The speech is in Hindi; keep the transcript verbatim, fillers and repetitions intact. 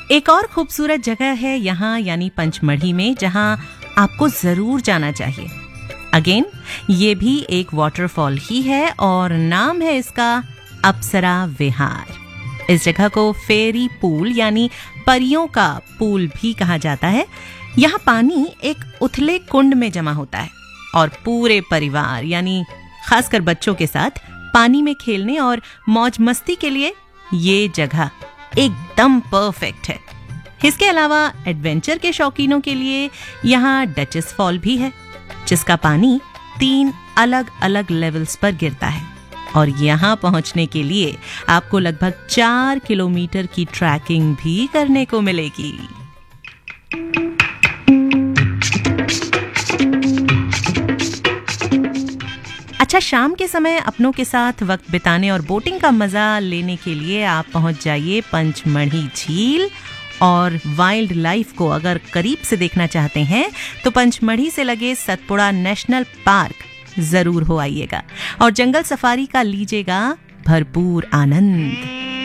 एक और खूबसूरत जगह है यहाँ यानी पंचमढ़ी में, जहाँ आपको जरूर जाना चाहिए। अगेन ये भी एक वाटरफॉल ही है और नाम है इसका अप्सरा विहार। इस जगह को फेरी पूल यानी परियों का पूल भी कहा जाता है। यहाँ पानी एक उथले कुंड में जमा होता है और पूरे परिवार यानी खासकर बच्चों के साथ पानी में खेलने और मौज मस्ती के लिए ये जगह एकदम परफेक्ट है। इसके अलावा एडवेंचर के शौकीनों के लिए यहाँ डचेस फॉल भी है, जिसका पानी तीन अलग अलग लेवल्स पर गिरता है और यहाँ पहुंचने के लिए आपको लगभग चार किलोमीटर की ट्रैकिंग भी करने को मिलेगी। अच्छा, शाम के समय अपनों के साथ वक्त बिताने और बोटिंग का मजा लेने के लिए आप पहुंच जाइए पंचमढ़ी झील। और वाइल्ड लाइफ को अगर करीब से देखना चाहते हैं तो पंचमढ़ी से लगे सतपुड़ा नेशनल पार्क जरूर हो आइएगा और जंगल सफारी का लीजिएगा भरपूर आनंद।